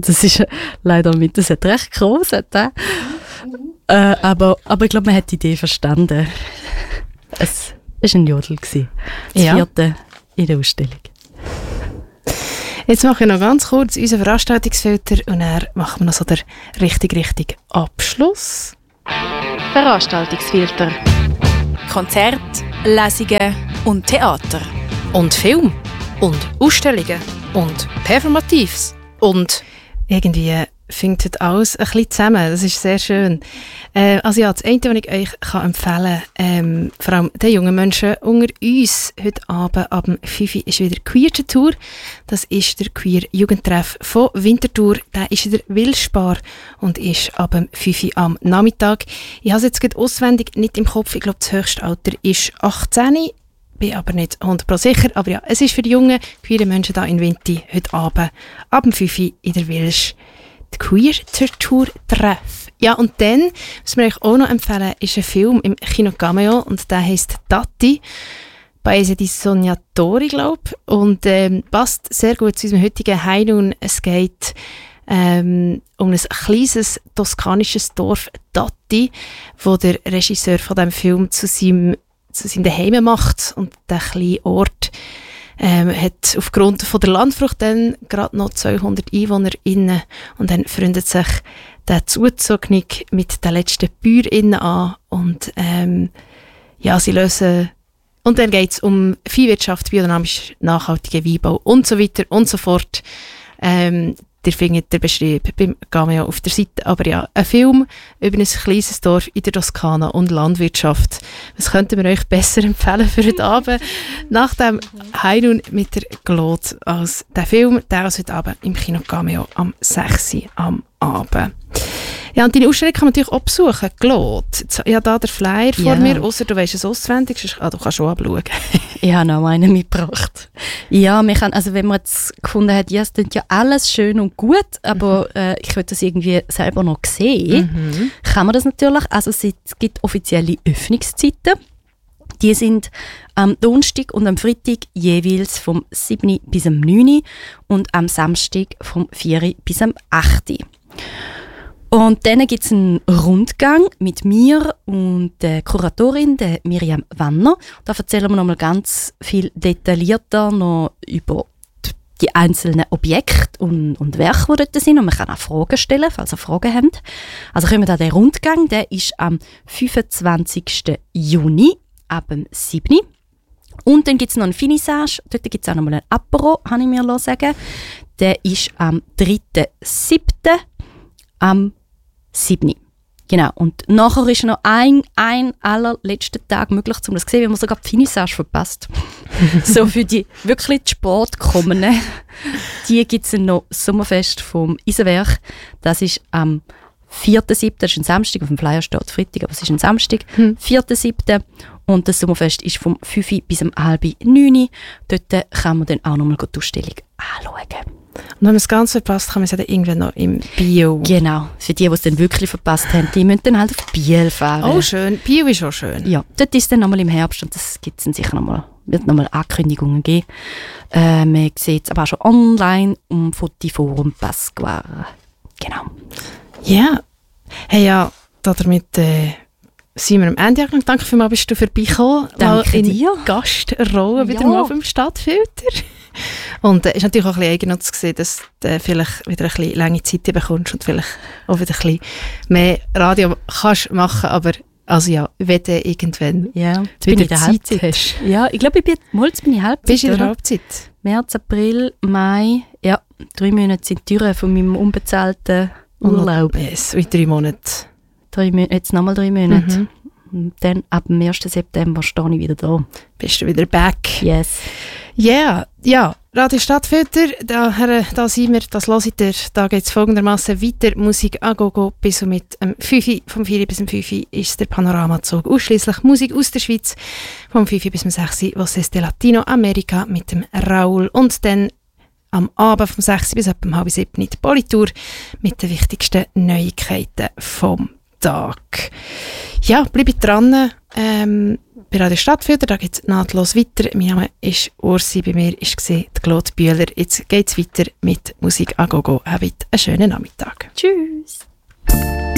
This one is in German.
Das ist leider mit, das hat recht groß. Aber ich glaube, man hat die Idee verstanden. Es war ein Jodel. Das vierte in der Ausstellung. Jetzt mache ich noch ganz kurz unseren Veranstaltungsfilter und dann machen wir noch so den richtigen Abschluss. Veranstaltungsfilter. Konzert, Lesungen und Theater. Und Film. Und Ausstellungen. Und Performatives. Und irgendwie findet alles ein bisschen zusammen. Das ist sehr schön. Also ja, das eine, was ich euch empfehlen kann, vor allem den jungen Menschen unter uns, heute Abend ab 5 Uhr ist wieder Queer Tour. Das ist der Queer Jugendtreff von Winterthur. Der ist in der Wilspar und ist ab 5 Uhr am Nachmittag. Ich habe es jetzt gerade auswendig nicht im Kopf. Ich glaube, das höchste Alter ist 18. Bin aber nicht 100% sicher. Aber ja, es ist für die jungen, queeren Menschen hier in Winti heute Abend ab 5 Uhr in der Wilsch. Die Queer Tour Treff. Ja, und dann, was wir euch auch noch empfehlen, ist ein Film im Kino Cameo und der heisst «Tatti». Paese di Sognatori, glaube ich. Und passt sehr gut zu unserem heutigen Heinun. Es geht um ein kleines toskanisches Dorf Tatti, wo der Regisseur von diesem Film zu seinem Daheim macht. Und der kleine Ort hat aufgrund von der Landflucht dann gerade noch 200 EinwohnerInnen und dann freundet sich der Zuzogene mit den letzten BäuerInnen an und ja, sie lösen und dann geht es um Viehwirtschaft, biodynamisch, nachhaltigen Weinbau und so weiter und so fort. Ihr findet den beschrieben beim Cameo auf der Seite. Aber ja, ein Film über ein kleines Dorf in der Toskana und Landwirtschaft. Was könnten wir euch besser empfehlen für heute Abend? Nach dem Heinun mit der Glot als der Film, der ist heute Abend im Kino Cameo am 6 Uhr am Abend. Ja, und deine Ausstellung kann man natürlich auch besuchen, Glot. Ich habe hier den Flyer vor mir, ausser du weisst es auswendig, du kannst schon abschauen. Ich habe noch einen mitgebracht. Ja, man kann, also wenn man jetzt gefunden hat, ja, es klingt ja alles schön und gut, aber ich will das irgendwie selber noch sehen, kann man das natürlich. Also es gibt offizielle Öffnungszeiten. Die sind am Donnerstag und am Freitag jeweils vom 7 bis am 9 und am Samstag vom 4 bis am 8. Und dann gibt es einen Rundgang mit mir und der Kuratorin, der Miriam Wanner. Da erzählen wir nochmal ganz viel detaillierter noch über die einzelnen Objekte und Werke, die dort sind. Und man kann auch Fragen stellen, falls ihr Fragen habt. Also kommen wir da den Rundgang, der ist am 25. Juni ab dem 7. Und dann gibt es noch eine Finissage. Dort gibt es auch nochmal ein Apero, habe ich mir sagen. Der ist am 3.7. am 7. Genau. Und nachher ist noch ein allerletzter Tag möglich, um das zu sehen, weil man sogar die Finissage verpasst. So für die wirklich Sportkommenden. Die gibt es noch Sommerfest vom Eisenwerk. Das ist am 4.7., das ist ein Samstag, auf dem Flyer steht Freitag, aber es ist ein Samstag. 4.7. Und das Sommerfest ist vom 5 bis um 8:30. Dort kann man dann auch nochmal die Ausstellung anschauen. Und wenn man es ganz verpasst, kann man es ja dann irgendwann noch im Bio. Genau, für die es dann wirklich verpasst haben, die müssen dann halt auf Biel fahren. Oh schön, Bio ist auch schön. Ja, dort ist es dann nochmal im Herbst und das gibt's dann sicher wird nochmal Ankündigungen geben. Man sieht es aber auch schon online um Fotiforum Pasquare. Genau. Ja, hey, ja, damit sind wir am Ende angelangt. Danke vielmals, bist du vorbeigekommen. Danke dir. Gastrolle wieder mal beim Stadtfilter. Und es ist natürlich auch ein bisschen eigenartig zu sehen, dass du vielleicht wieder ein bisschen lange Zeit bekommst und vielleicht auch wieder ein bisschen mehr Radio kannst machen, aber also ja, wenn du irgendwann wieder Zeit hast. Ja, ich glaube, jetzt bin ich Halbzeit. Bist du in der Halbzeit? März, April, Mai, ja, 3 Monate sind die Türen von meinem unbezahlten Urlaub. Yes, in 3 Monaten. Jetzt nochmal 3 Monate. Und dann ab dem 1. September stehe ich wieder da. Bist du wieder back? Yes. Yeah. Ja, Radio Stadtfilter, da sind wir, das hört ihr. Da geht es folgendermaßen weiter. Musik a go bis und mit vom 4 bis 5 ist der Panoramazug. Ausschließlich Musik aus der Schweiz. Vom 5 bis 6 was ist der Latinoamerika mit dem Raul. Und dann am Abend vom 6 bis etwa 6:30 die Politur mit den wichtigsten Neuigkeiten vom Tag. Ja, bleibt dran bei Radio Stadtfilter, da geht es nahtlos weiter. Mein Name ist Ursi, bei mir war die Claude Bühler. Jetzt geht es weiter mit Musik à gogo. Habt einen schönen Nachmittag. Tschüss.